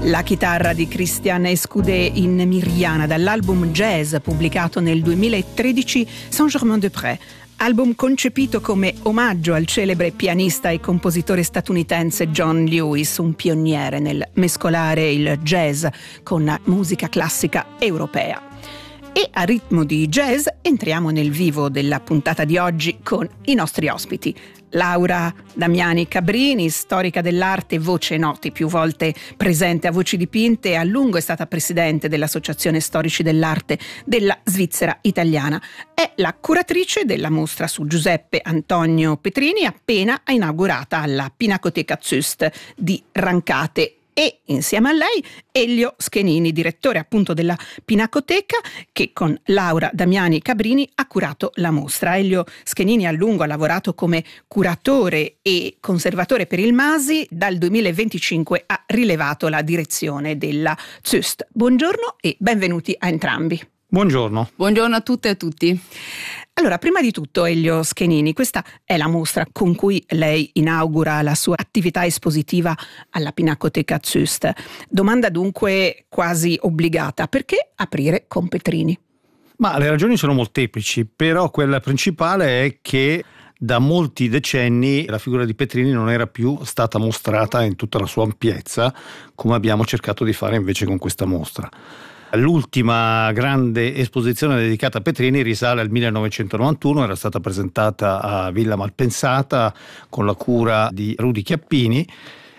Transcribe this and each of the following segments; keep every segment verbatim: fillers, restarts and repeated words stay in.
La chitarra di Christian Escudé in Miriana dall'album Jazz pubblicato nel duemilatredici Saint-Germain-des-Prés, album concepito come omaggio al celebre pianista e compositore statunitense John Lewis, un pioniere nel mescolare il jazz con musica classica europea. E a ritmo di jazz entriamo nel vivo della puntata di oggi con i nostri ospiti. Laura Damiani Cabrini, storica dell'arte, voce noti, più volte presente a Voci Dipinte, a lungo è stata presidente dell'Associazione Storici dell'Arte della Svizzera Italiana. È la curatrice della mostra su Giuseppe Antonio Petrini, appena inaugurata alla Pinacoteca Züst di Rancate. E insieme a lei Elio Schenini, direttore appunto della Pinacoteca, che con Laura Damiani Cabrini ha curato la mostra. Elio Schenini a lungo ha lavorato come curatore e conservatore per il Masi, dal duemilaventicinque ha rilevato la direzione della Züst. Buongiorno e benvenuti a entrambi. Buongiorno. Buongiorno a tutte e a tutti. Allora, prima di tutto, Elio Schenini, questa è la mostra con cui lei inaugura la sua attività espositiva alla Pinacoteca Züst. Domanda dunque quasi obbligata: perché aprire con Petrini? Ma le ragioni sono molteplici, però quella principale è che da molti decenni la figura di Petrini non era più stata mostrata in tutta la sua ampiezza, come abbiamo cercato di fare invece con questa mostra. L'ultima grande esposizione dedicata a Petrini risale al millenovecentonovantuno, era stata presentata a Villa Malpensata con la cura di Rudy Chiappini,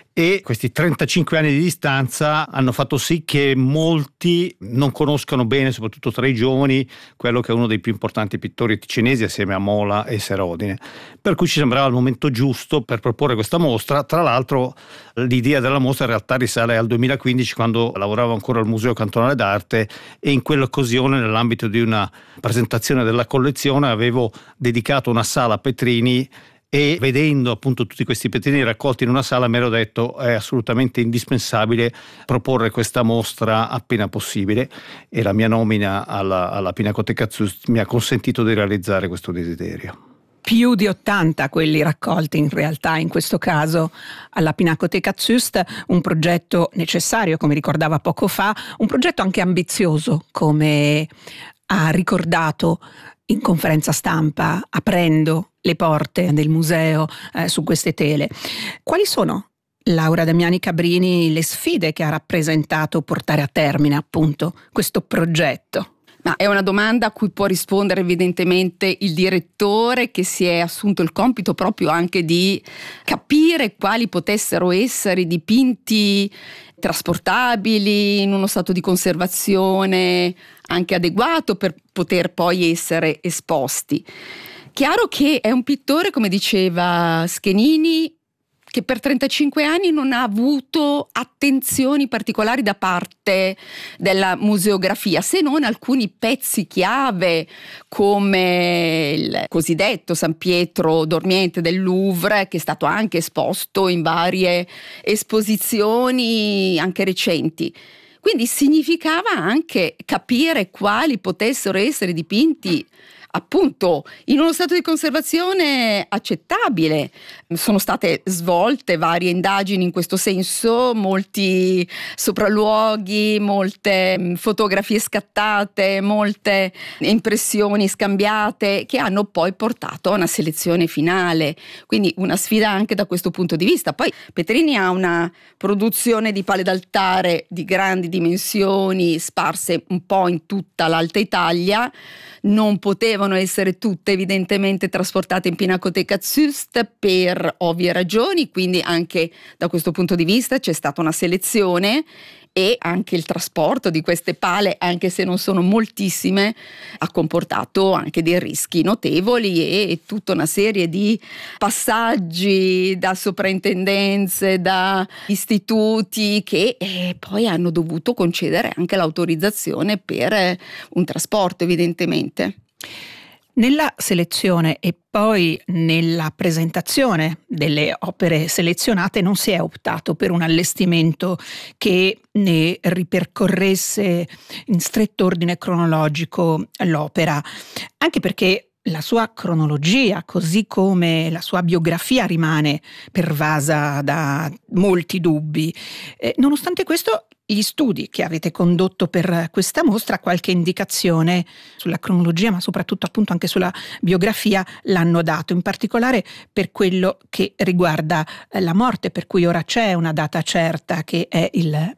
e questi trentacinque anni di distanza hanno fatto sì che molti non conoscano bene, soprattutto tra i giovani, quello che è uno dei più importanti pittori ticinesi assieme a Mola e Serodine. Per cui ci sembrava il momento giusto per proporre questa mostra. Tra l'altro l'idea della mostra in realtà risale al duemilaquindici, quando lavoravo ancora al Museo Cantonale d'Arte, e in quell'occasione, nell'ambito di una presentazione della collezione, avevo dedicato una sala a Petrini, e vedendo appunto tutti questi Petrini raccolti in una sala mi ero detto è assolutamente indispensabile proporre questa mostra appena possibile, e la mia nomina alla, alla Pinacoteca Züst mi ha consentito di realizzare questo desiderio. Più di ottanta quelli raccolti in realtà in questo caso alla Pinacoteca Züst, un progetto necessario, come ricordava poco fa, un progetto anche ambizioso, come ha ricordato in conferenza stampa aprendo le porte del museo eh, su queste tele. Quali sono, Laura Damiani Cabrini, le sfide che ha rappresentato portare a termine appunto questo progetto? Ma è una domanda a cui può rispondere evidentemente il direttore, che si è assunto il compito proprio anche di capire quali potessero essere i dipinti trasportabili in uno stato di conservazione anche adeguato per poter poi essere esposti. Chiaro che è un pittore, come diceva Schenini, che per trentacinque anni non ha avuto attenzioni particolari da parte della museografia, se non alcuni pezzi chiave come il cosiddetto San Pietro dormiente del Louvre, che è stato anche esposto in varie esposizioni anche recenti. Quindi significava anche capire quali potessero essere dipinti appunto in uno stato di conservazione accettabile. Sono state svolte varie indagini in questo senso, molti sopralluoghi, molte fotografie scattate, molte impressioni scambiate, che hanno poi portato a una selezione finale, quindi una sfida anche da questo punto di vista. Poi Petrini ha una produzione di pale d'altare di grandi dimensioni sparse un po' in tutta l'Alta Italia. Non potevano essere tutte evidentemente trasportate in Pinacoteca Züst per ovvie ragioni, quindi anche da questo punto di vista c'è stata una selezione, e anche il trasporto di queste pale, anche se non sono moltissime, ha comportato anche dei rischi notevoli e tutta una serie di passaggi da soprintendenze, da istituti, che eh, poi hanno dovuto concedere anche l'autorizzazione per un trasporto evidentemente. Nella selezione e poi nella presentazione delle opere selezionate non si è optato per un allestimento che ne ripercorresse in stretto ordine cronologico l'opera, anche perché la sua cronologia, così come la sua biografia, rimane pervasa da molti dubbi. Eh, nonostante questo, Gli studi che avete condotto per questa mostra qualche indicazione sulla cronologia, ma soprattutto appunto anche sulla biografia l'hanno dato, in particolare per quello che riguarda la morte, per cui ora c'è una data certa che è il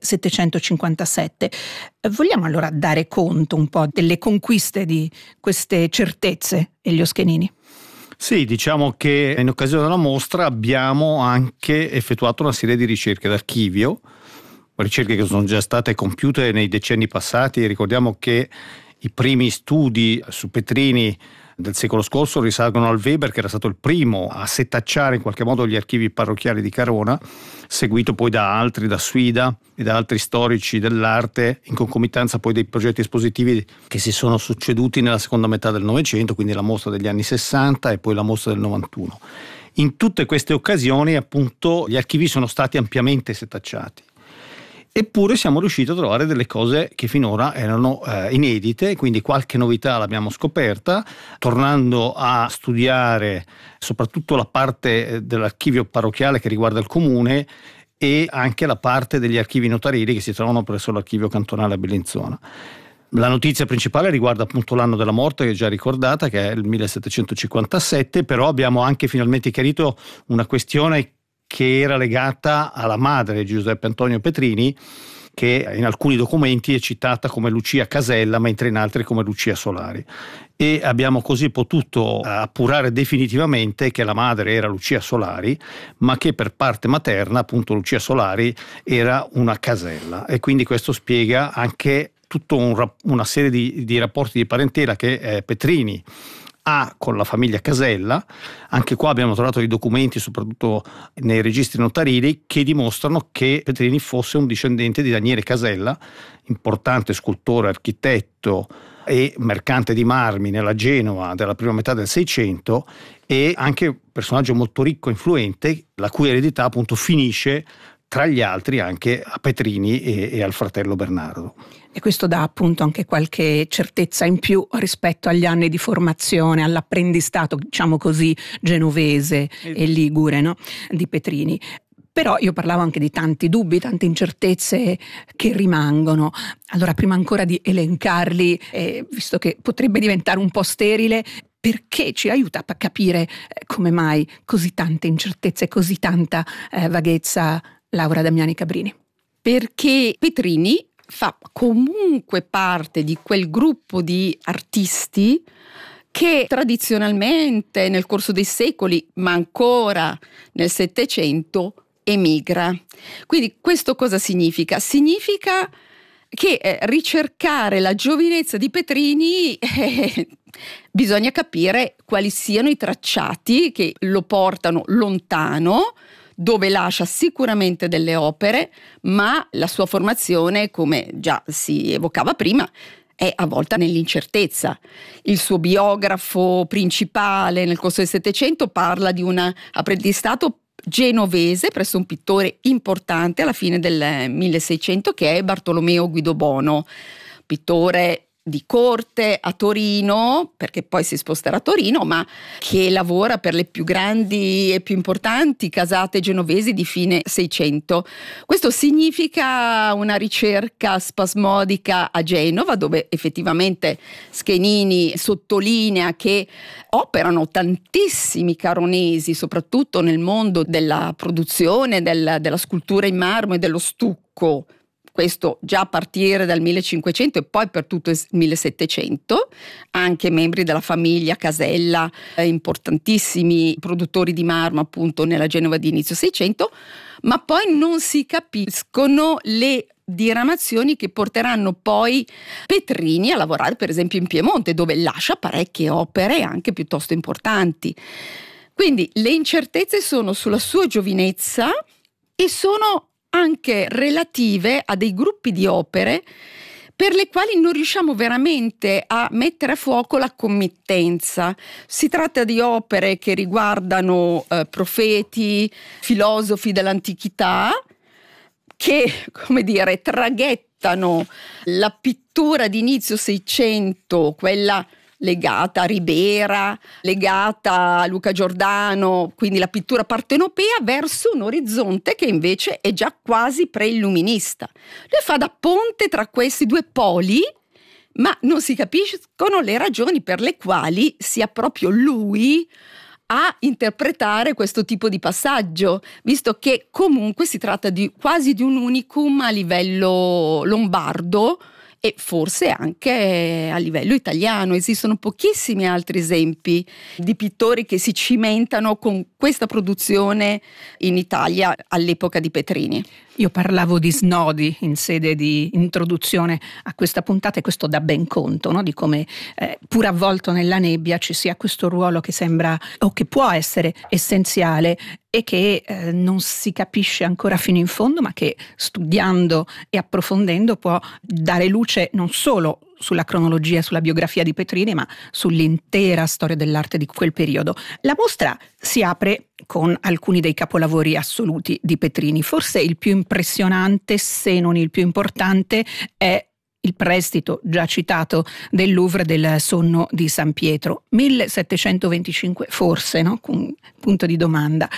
millesettecentocinquantasette. Vogliamo allora dare conto un po' delle conquiste di queste certezze, Elio Schenin? Sì, diciamo che in occasione della mostra abbiamo anche effettuato una serie di ricerche d'archivio, ricerche che sono già state compiute nei decenni passati. Ricordiamo che i primi studi su Petrini del secolo scorso risalgono al Weber, che era stato il primo a setacciare in qualche modo gli archivi parrocchiali di Carona, seguito poi da altri, da Suida e da altri storici dell'arte, in concomitanza poi dei progetti espositivi che si sono succeduti nella seconda metà del Novecento, quindi la mostra degli anni sessanta e poi la mostra del novantuno. In tutte queste occasioni appunto gli archivi sono stati ampiamente setacciati. Eppure siamo riusciti a trovare delle cose che finora erano eh, inedite, quindi qualche novità l'abbiamo scoperta, tornando a studiare soprattutto la parte dell'archivio parrocchiale che riguarda il comune e anche la parte degli archivi notarili che si trovano presso l'archivio cantonale a Bellinzona. La notizia principale riguarda appunto l'anno della morte, che è già ricordata, che è il millesettecentocinquantasette, però abbiamo anche finalmente chiarito una questione che era legata alla madre di Giuseppe Antonio Petrini, che in alcuni documenti è citata come Lucia Casella, mentre in altri come Lucia Solari. E abbiamo così potuto appurare definitivamente che la madre era Lucia Solari, ma che per parte materna, appunto Lucia Solari, era una Casella. E quindi questo spiega anche tutta un, una serie di, di rapporti di parentela che eh, Petrini ha con la famiglia Casella. Anche qua abbiamo trovato dei documenti, soprattutto nei registri notarili, che dimostrano che Petrini fosse un discendente di Daniele Casella, importante scultore, architetto e mercante di marmi nella Genova della prima metà del Seicento, e anche un personaggio molto ricco e influente, la cui eredità appunto finisce tra gli altri anche a Petrini e, e al fratello Bernardo. E questo dà appunto anche qualche certezza in più rispetto agli anni di formazione, all'apprendistato, diciamo così, genovese e ligure, no? Di Petrini. Però io parlavo anche di tanti dubbi, tante incertezze che rimangono. Allora, prima ancora di elencarli, eh, visto che potrebbe diventare un po' sterile, perché ci aiuta a capire eh, come mai così tante incertezze, così tanta eh, vaghezza, Laura Damiani Cabrini? Perché Petrini fa comunque parte di quel gruppo di artisti che tradizionalmente nel corso dei secoli, ma ancora nel Settecento, emigra. Quindi questo cosa significa? Significa che eh, ricercare la giovinezza di Petrini eh, bisogna capire quali siano i tracciati che lo portano lontano, dove lascia sicuramente delle opere, ma la sua formazione, come già si evocava prima, è avvolta nell'incertezza. Il suo biografo principale nel corso del Settecento parla di un apprendistato genovese presso un pittore importante alla fine del milleseicento, che è Bartolomeo Guidobono, pittore di corte a Torino, perché poi si sposterà a Torino, ma che lavora per le più grandi e più importanti casate genovesi di fine Seicento. Questo significa una ricerca spasmodica a Genova, dove effettivamente Schenin sottolinea che operano tantissimi caronesi, soprattutto nel mondo della produzione, del, della scultura in marmo e dello stucco. Questo già a partire dal millecinquecento e poi per tutto il millesettecento, anche membri della famiglia Casella, eh, importantissimi produttori di marmo appunto nella Genova di inizio Seicento, ma poi non si capiscono le diramazioni che porteranno poi Petrini a lavorare per esempio in Piemonte, dove lascia parecchie opere anche piuttosto importanti. Quindi le incertezze sono sulla sua giovinezza e sono anche relative a dei gruppi di opere per le quali non riusciamo veramente a mettere a fuoco la committenza. Si tratta di opere che riguardano eh, profeti, filosofi dell'antichità, che, come dire, traghettano la pittura di inizio Seicento, quella legata a Ribera, legata a Luca Giordano, quindi la pittura partenopea, verso un orizzonte che invece è già quasi preilluminista. Lui fa da ponte tra questi due poli, ma non si capiscono le ragioni per le quali sia proprio lui a interpretare questo tipo di passaggio, visto che comunque si tratta di quasi di un unicum a livello lombardo e forse anche a livello italiano. Esistono pochissimi altri esempi di pittori che si cimentano con questa produzione in Italia all'epoca di Petrini. Io parlavo di snodi in sede di introduzione a questa puntata e questo dà ben conto, no? Di come eh, pur avvolto nella nebbia ci sia questo ruolo che sembra o che può essere essenziale e che eh, non si capisce ancora fino in fondo, ma che studiando e approfondendo può dare luce non solo sulla cronologia, sulla biografia di Petrini, ma sull'intera storia dell'arte di quel periodo. La mostra si apre con alcuni dei capolavori assoluti di Petrini. Forse il più impressionante, se non il più importante, è il prestito già citato del Louvre del Sonno di San Pietro, millesettecentoventicinque, forse, no? Con punto di domanda.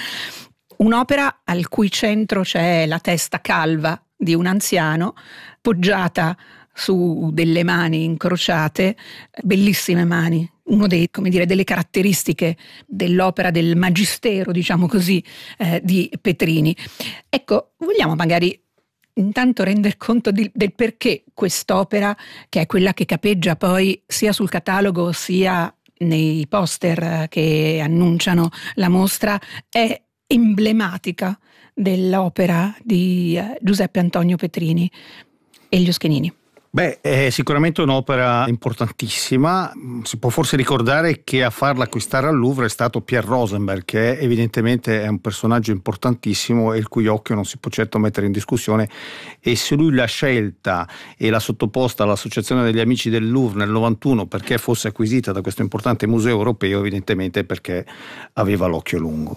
Un'opera al cui centro c'è la testa calva di un anziano, poggiata su delle mani incrociate, bellissime mani, uno dei, come dire, delle caratteristiche dell'opera, del magistero, diciamo così, eh, di Petrini. Ecco, vogliamo magari intanto render conto di, del perché quest'opera, che è quella che capeggia poi sia sul catalogo sia nei poster che annunciano la mostra, è emblematica dell'opera di eh, Giuseppe Antonio Petrini, Elio Schenini. Beh, è sicuramente un'opera importantissima. Si può forse ricordare che a farla acquistare al Louvre è stato Pierre Rosenberg, che evidentemente è un personaggio importantissimo e il cui occhio non si può certo mettere in discussione, e se lui l'ha scelta e l'ha sottoposta all'Associazione degli Amici del Louvre nel novantuno perché fosse acquisita da questo importante museo europeo, evidentemente perché aveva l'occhio lungo.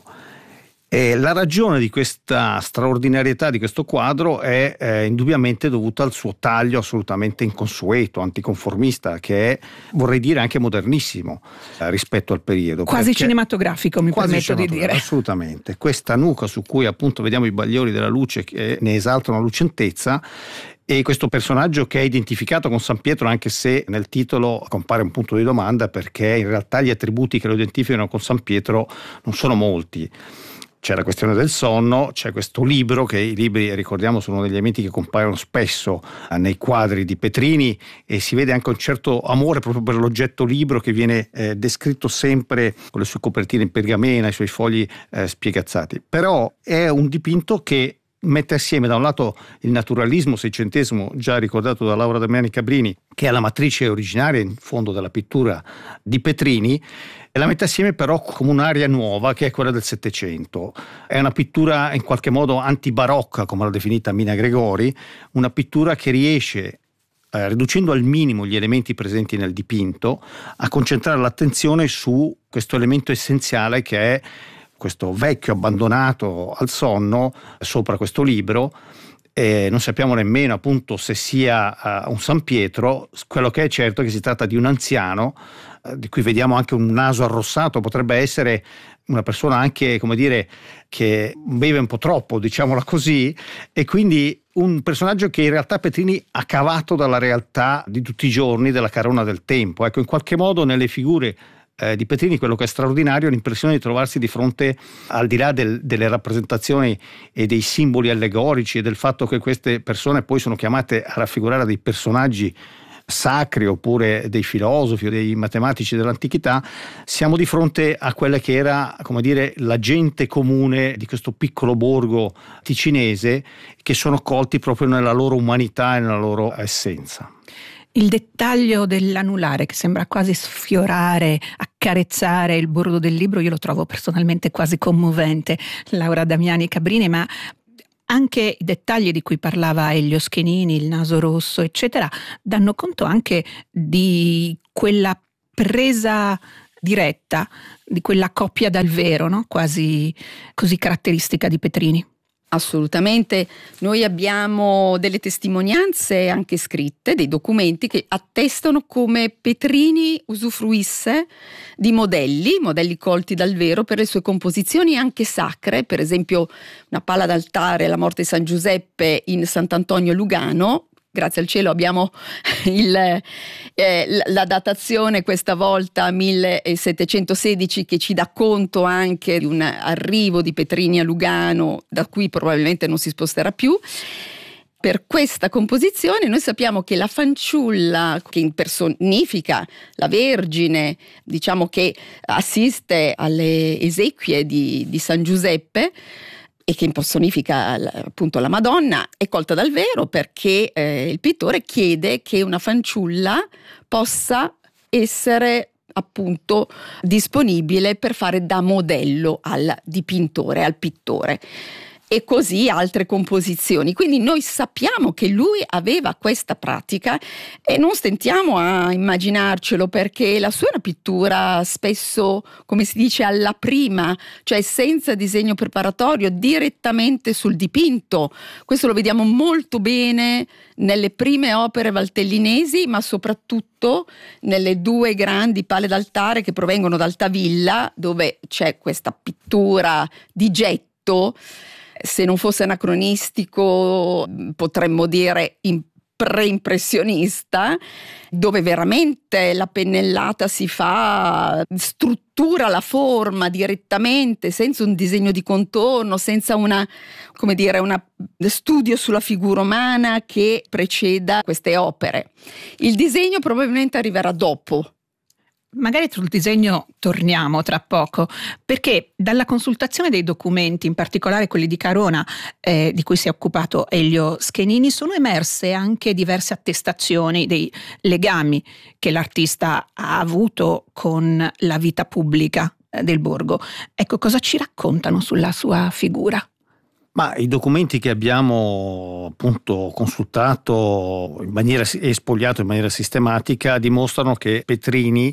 E la ragione di questa straordinarietà di questo quadro è eh, indubbiamente dovuta al suo taglio assolutamente inconsueto, anticonformista, che è, vorrei dire, anche modernissimo eh, rispetto al periodo. Quasi cinematografico, mi quasi permetto di dire. Assolutamente. Questa nuca su cui appunto vediamo i bagliori della luce che ne esaltano la lucentezza, e questo personaggio che è identificato con San Pietro, anche se nel titolo compare un punto di domanda, perché in realtà gli attributi che lo identificano con San Pietro non sono molti. C'è la questione del sonno, c'è questo libro, che i libri, ricordiamo, sono degli elementi che compaiono spesso nei quadri di Petrini, e si vede anche un certo amore proprio per l'oggetto libro, che viene eh, descritto sempre con le sue copertine in pergamena, i suoi fogli eh, spiegazzati. Però è un dipinto che mette assieme da un lato il naturalismo seicentesimo già ricordato da Laura Damiani Cabrini, che è la matrice originaria in fondo della pittura di Petrini, e la mette assieme però come un'area nuova, che è quella del Settecento. È una pittura in qualche modo antibarocca, come l'ha definita Mina Gregori, una pittura che riesce, eh, riducendo al minimo gli elementi presenti nel dipinto, a concentrare l'attenzione su questo elemento essenziale che è questo vecchio abbandonato al sonno sopra questo libro. E non sappiamo nemmeno appunto se sia uh, un San Pietro. Quello che è certo è che si tratta di un anziano uh, di cui vediamo anche un naso arrossato, potrebbe essere una persona anche, come dire, che beve un po' troppo, diciamola così, e quindi un personaggio che in realtà Petrini ha cavato dalla realtà di tutti i giorni, della carona del tempo. Ecco, in qualche modo nelle figure Eh, di Petrini quello che è straordinario è l'impressione di trovarsi di fronte, al di là del, delle rappresentazioni e dei simboli allegorici e del fatto che queste persone poi sono chiamate a raffigurare dei personaggi sacri oppure dei filosofi o dei matematici dell'antichità, siamo di fronte a quella che era, come dire, la gente comune di questo piccolo borgo ticinese, che sono colti proprio nella loro umanità e nella loro essenza. Il dettaglio dell'anulare, che sembra quasi sfiorare, accarezzare il bordo del libro, io lo trovo personalmente quasi commovente, Laura Damiani Cabrini, ma anche i dettagli di cui parlava Elio Schenini, il naso rosso, eccetera, danno conto anche di quella presa diretta, di quella coppia dal vero, no? Quasi così caratteristica di Petrini. Assolutamente, noi abbiamo delle testimonianze anche scritte, dei documenti che attestano come Petrini usufruisse di modelli, modelli colti dal vero per le sue composizioni anche sacre, per esempio una pala d'altare alla morte di San Giuseppe in Sant'Antonio Lugano. Grazie al cielo abbiamo il, eh, la datazione questa volta millesettecentosedici che ci dà conto anche di un arrivo di Petrini a Lugano da cui probabilmente non si sposterà più. Per questa composizione noi sappiamo che la fanciulla che impersonifica la Vergine, diciamo che assiste alle esequie di, di San Giuseppe, e che impersonifica appunto la Madonna, è colta dal vero perché eh, il pittore chiede che una fanciulla possa essere appunto disponibile per fare da modello al dipintore, al pittore. E così altre composizioni. Quindi noi sappiamo che lui aveva questa pratica e non stentiamo a immaginarcelo, perché la sua è una pittura spesso, come si dice, alla prima, cioè senza disegno preparatorio, direttamente sul dipinto. Questo lo vediamo molto bene nelle prime opere valtellinesi, ma soprattutto nelle due grandi pale d'altare che provengono da Altavilla, dove c'è questa pittura di getto. Se non fosse anacronistico, potremmo dire in preimpressionista, dove veramente la pennellata si fa, struttura la forma direttamente, senza un disegno di contorno, senza una, come dire, una studio sulla figura umana che preceda queste opere. Il disegno probabilmente arriverà dopo. Magari sul disegno torniamo tra poco, perché dalla consultazione dei documenti, in particolare quelli di Carona, eh, di cui si è occupato Elio Schenini, sono emerse anche diverse attestazioni dei legami che l'artista ha avuto con la vita pubblica eh, del borgo. Ecco, cosa ci raccontano sulla sua figura? Ma i documenti che abbiamo appunto consultato in maniera e spogliato in maniera sistematica dimostrano che Petrini,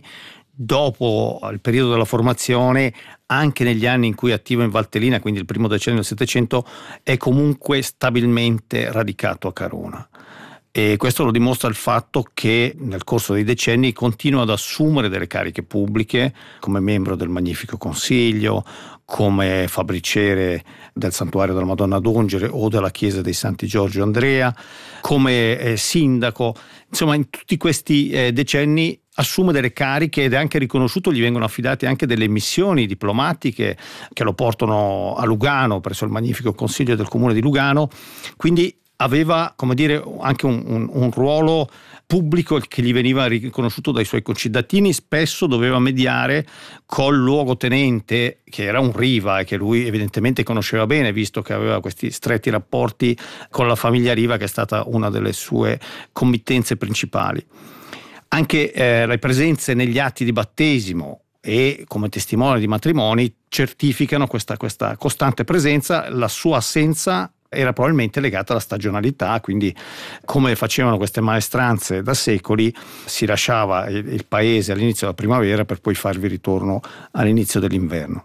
dopo il periodo della formazione, anche negli anni in cui è attivo in Valtellina, quindi il primo decennio del Settecento, è comunque stabilmente radicato a Carona. E questo lo dimostra il fatto che nel corso dei decenni continua ad assumere delle cariche pubbliche come membro del Magnifico Consiglio, come fabbriciere del Santuario della Madonna d'Ongere o della Chiesa dei Santi Giorgio e Andrea, come eh, sindaco. Insomma, in tutti questi eh, decenni assume delle cariche ed è anche riconosciuto, gli vengono affidate anche delle missioni diplomatiche che lo portano a Lugano presso il Magnifico Consiglio del Comune di Lugano. Quindi aveva, come dire, anche un, un, un ruolo pubblico che gli veniva riconosciuto dai suoi concittadini. Spesso doveva mediare col luogotenente, che era un Riva e che lui evidentemente conosceva bene, visto che aveva questi stretti rapporti con la famiglia Riva, che è stata una delle sue committenze principali. Anche eh, le presenze negli atti di battesimo e come testimone di matrimoni certificano questa, questa costante presenza. La sua assenza era probabilmente legata alla stagionalità, quindi come facevano queste maestranze da secoli, si lasciava il, il paese all'inizio della primavera per poi farvi ritorno all'inizio dell'inverno.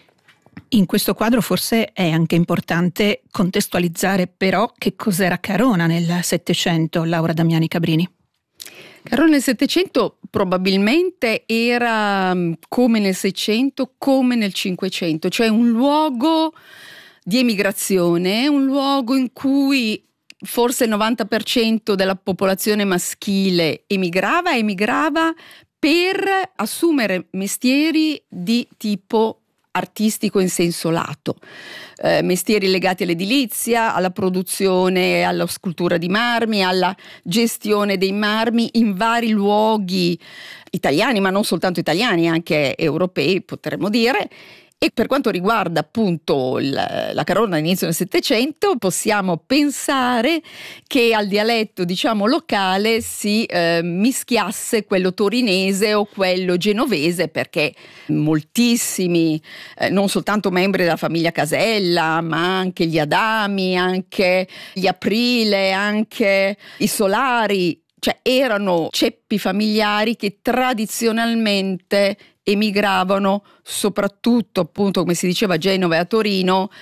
In questo quadro forse è anche importante contestualizzare però che cos'era Carona nel Settecento, Laura Damiani Cabrini. Carona nel Settecento probabilmente era come nel Seicento, come nel Cinquecento, cioè un luogo di emigrazione, un luogo in cui forse il novanta per cento della popolazione maschile emigrava, emigrava per assumere mestieri di tipo artistico in senso lato, eh, mestieri legati all'edilizia, alla produzione, alla scultura di marmi, alla gestione dei marmi in vari luoghi italiani, ma non soltanto italiani, anche europei potremmo dire. E per quanto riguarda appunto il, la Carona all'inizio del Settecento, possiamo pensare che al dialetto, diciamo, locale si eh, mischiasse quello torinese o quello genovese, perché moltissimi, eh, non soltanto membri della famiglia Casella, ma anche gli Adami, anche gli Aprile, anche i Solari, cioè erano ceppi familiari che tradizionalmente emigravano soprattutto, appunto, come si diceva, a Genova e a Torino,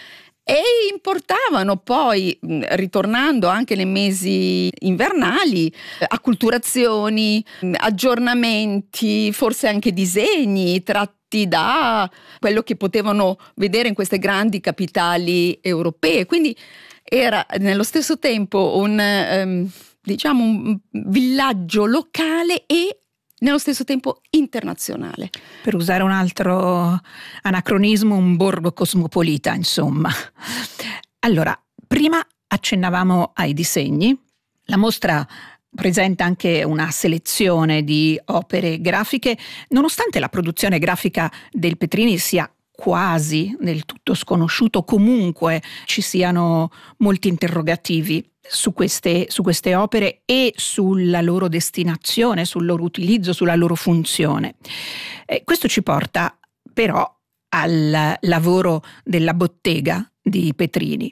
e importavano poi, ritornando anche nei mesi invernali, acculturazioni, aggiornamenti, forse anche disegni tratti da quello che potevano vedere in queste grandi capitali europee. Quindi era nello stesso tempo un, um, diciamo un villaggio locale e nello stesso tempo internazionale. Per usare un altro anacronismo, un borgo cosmopolita, insomma. Allora, prima accennavamo ai disegni. La mostra presenta anche una selezione di opere grafiche, nonostante la produzione grafica del Petrini sia quasi del tutto sconosciuto, comunque ci siano molti interrogativi su queste, su queste opere e sulla loro destinazione, sul loro utilizzo, sulla loro funzione. Eh, questo ci porta però al lavoro della bottega di Petrini.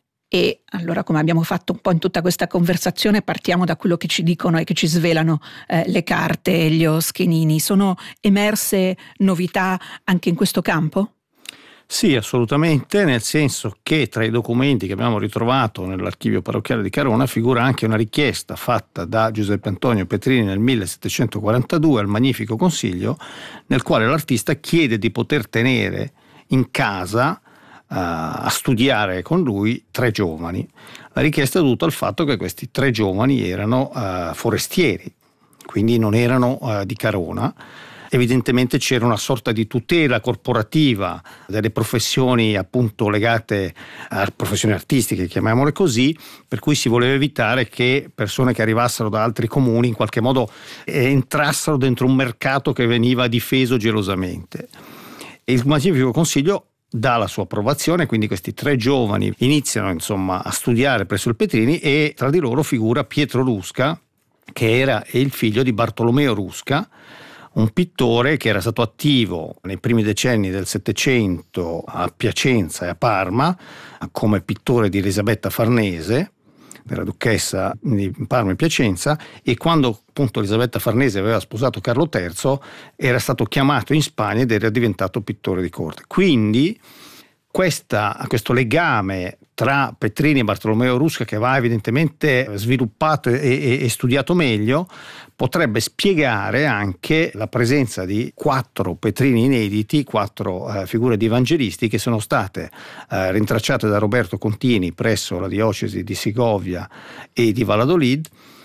E allora, come abbiamo fatto un po' in tutta questa conversazione, partiamo da quello che ci dicono e che ci svelano eh, le carte e gli oschinini. Sono emerse novità anche in questo campo? Sì, assolutamente, nel senso che tra i documenti che abbiamo ritrovato nell'archivio parrocchiale di Carona figura anche una richiesta fatta da Giuseppe Antonio Petrini nel millesettecentoquarantadue al Magnifico Consiglio, nel quale l'artista chiede di poter tenere in casa Uh, a studiare con lui tre giovani. La richiesta è dovuta al fatto che questi tre giovani erano uh, forestieri, quindi non erano uh, di Carona. Evidentemente c'era una sorta di tutela corporativa delle professioni appunto legate a professioni artistiche, chiamiamole così, per cui si voleva evitare che persone che arrivassero da altri comuni in qualche modo eh, entrassero dentro un mercato che veniva difeso gelosamente. E il Magnifico Consiglio dà la sua approvazione, quindi questi tre giovani iniziano insomma a studiare presso il Petrini e tra di loro figura Pietro Rusca, che era il figlio di Bartolomeo Rusca, un pittore che era stato attivo nei primi decenni del Settecento a Piacenza e a Parma come pittore di Elisabetta Farnese, della duchessa di Parma e Piacenza, e quando appunto Elisabetta Farnese aveva sposato Carlo terzo era stato chiamato in Spagna ed era diventato pittore di corte. Quindi questa, questo legame tra Petrini e Bartolomeo Rusca, che va evidentemente sviluppato e, e, e studiato meglio, potrebbe spiegare anche la presenza di quattro Petrini inediti, quattro eh, figure di evangelisti che sono state eh, rintracciate da Roberto Contini presso la diocesi di Segovia e di Valladolid,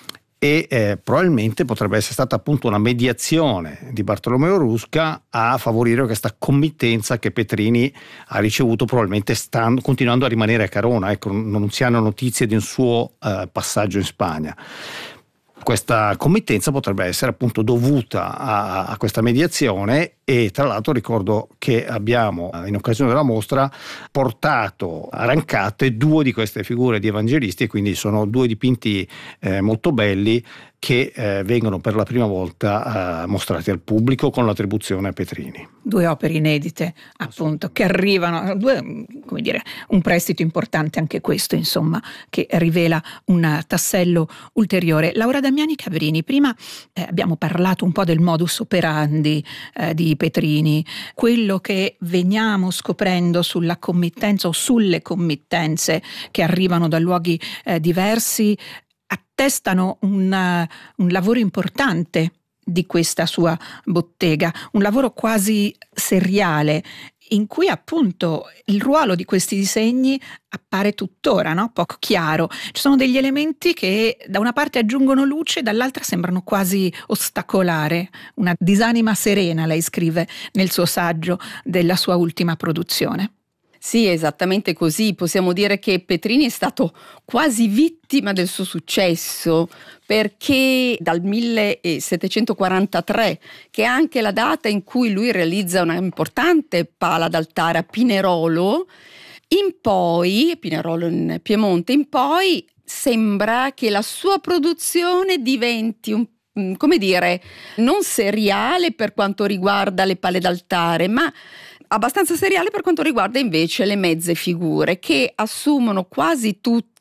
e eh, probabilmente potrebbe essere stata appunto una mediazione di Bartolomeo Rusca a favorire questa committenza che Petrini ha ricevuto, probabilmente stando, continuando a rimanere a Carona. Ecco, non si hanno notizie di un suo eh, passaggio in Spagna. Questa committenza potrebbe essere appunto dovuta a, a questa mediazione, e tra l'altro ricordo che abbiamo in occasione della mostra portato a Rancate due di queste figure di evangelisti, e quindi sono due dipinti eh, molto belli che eh, vengono per la prima volta eh, mostrati al pubblico con l'attribuzione a Petrini. Due opere inedite, appunto, che arrivano, due, come dire, un prestito importante anche questo, insomma, che rivela un tassello ulteriore. Laura Damiani Cabrini, prima eh, abbiamo parlato un po' del modus operandi eh, di Petrini, quello che veniamo scoprendo sulla committenza o sulle committenze che arrivano da luoghi eh, diversi attestano un, uh, un lavoro importante di questa sua bottega, un lavoro quasi seriale, in cui appunto il ruolo di questi disegni appare tuttora, no? Poco chiaro. Ci sono degli elementi che da una parte aggiungono luce, dall'altra sembrano quasi ostacolare. Una disanima serena, lei scrive nel suo saggio della sua ultima produzione. Sì, esattamente così. Possiamo dire che Petrini è stato quasi vittima del suo successo, perché dal millesettecentoquarantatré, che è anche la data in cui lui realizza una importante pala d'altare a Pinerolo, in poi, Pinerolo in Piemonte, in poi sembra che la sua produzione diventi un come dire, non seriale per quanto riguarda le pale d'altare, ma abbastanza seriale per quanto riguarda invece le mezze figure, che assumono quasi tutte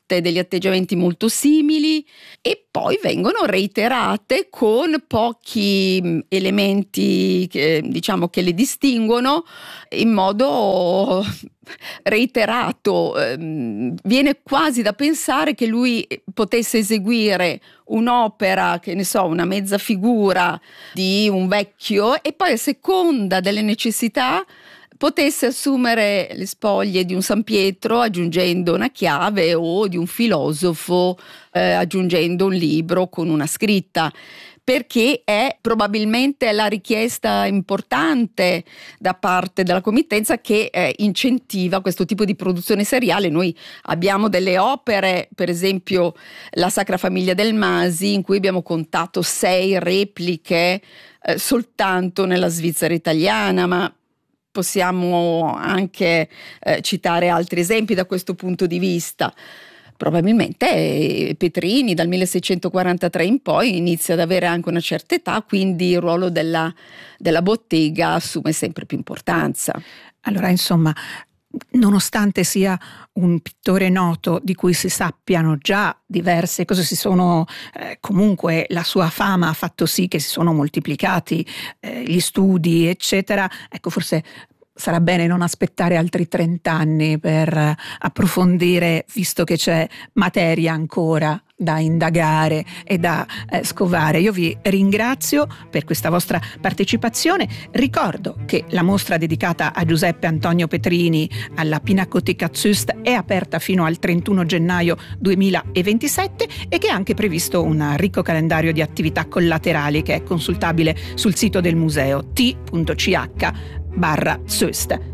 volte degli atteggiamenti molto simili e poi vengono reiterate con pochi elementi che, diciamo, che le distinguono in modo reiterato. Viene quasi da pensare che lui potesse eseguire un'opera, che ne so, una mezza figura di un vecchio e poi a seconda delle necessità potesse assumere le spoglie di un San Pietro aggiungendo una chiave o di un filosofo eh, aggiungendo un libro con una scritta, perché è probabilmente la richiesta importante da parte della committenza che eh, incentiva questo tipo di produzione seriale. Noi abbiamo delle opere, per esempio La Sacra Famiglia del Masi, in cui abbiamo contato sei repliche eh, soltanto nella Svizzera italiana, ma possiamo anche eh, citare altri esempi da questo punto di vista. Probabilmente Petrini dal milleseicentoquarantatré in poi inizia ad avere anche una certa età, quindi il ruolo della, della bottega assume sempre più importanza. Allora, insomma, nonostante sia un pittore noto di cui si sappiano già diverse cose, si sono eh, comunque la sua fama ha fatto sì che si sono moltiplicati eh, gli studi, eccetera. Ecco, forse sarà bene non aspettare altri trent'anni per approfondire, visto che c'è materia ancora da indagare e da eh, scovare. Io vi ringrazio per questa vostra partecipazione. Ricordo che la mostra dedicata a Giuseppe Antonio Petrini alla Pinacoteca Züst è aperta fino al trentuno gennaio duemilaventisette e che è anche previsto un ricco calendario di attività collaterali che è consultabile sul sito del museo t punto c h barra Züst.